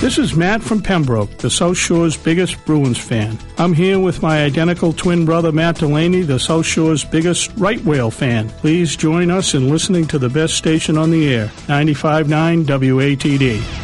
This is Matt from Pembroke, the South Shore's biggest Bruins fan. I'm here with my identical twin brother, Matt Delaney, the South Shore's biggest right whale fan. Please join us in listening to the best station on the air, 95.9 WATD.